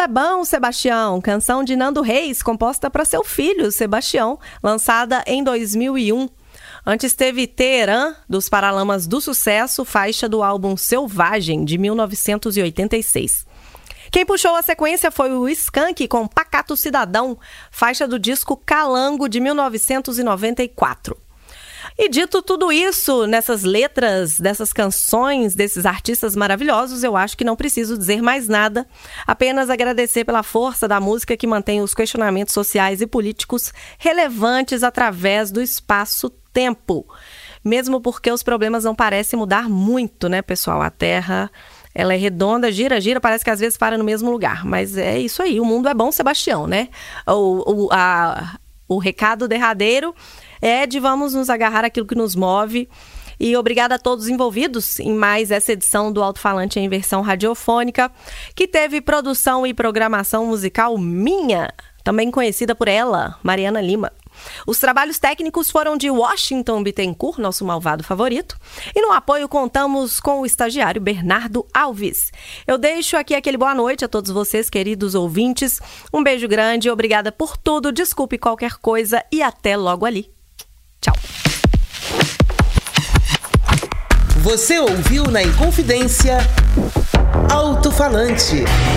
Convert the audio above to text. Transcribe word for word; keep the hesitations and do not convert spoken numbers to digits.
bom, Sebastião, canção de Nando Reis, composta para seu filho, Sebastião, lançada em dois mil e um. Antes teve Teherã, dos Paralamas do Sucesso, faixa do álbum Selvagem, de mil novecentos e oitenta e seis. Quem puxou a sequência foi o Skank com Pacato Cidadão, faixa do disco Calango, de mil novecentos e noventa e quatro. E dito tudo isso, nessas letras, dessas canções, desses artistas maravilhosos, eu acho que não preciso dizer mais nada, apenas agradecer pela força da música que mantém os questionamentos sociais e políticos relevantes através do espaço-tempo. Mesmo porque os problemas não parecem mudar muito, né, pessoal? A Terra, ela é redonda, gira, gira, parece que às vezes para no mesmo lugar. Mas é isso aí, o mundo é bom, Sebastião, né? O, o, a, o recado derradeiro é de vamos nos agarrar àquilo que nos move. E obrigada a todos os envolvidos em mais essa edição do Alto-Falante em versão radiofônica, que teve produção e programação musical minha, também conhecida por ela, Mariana Lima. Os trabalhos técnicos foram de Washington Bittencourt, nosso malvado favorito, e no apoio contamos com o estagiário Bernardo Alves. Eu deixo aqui aquele boa noite a todos vocês, queridos ouvintes. Um beijo grande, obrigada por tudo, desculpe qualquer coisa e até logo ali. Tchau. Você ouviu na Inconfidência Alto-Falante.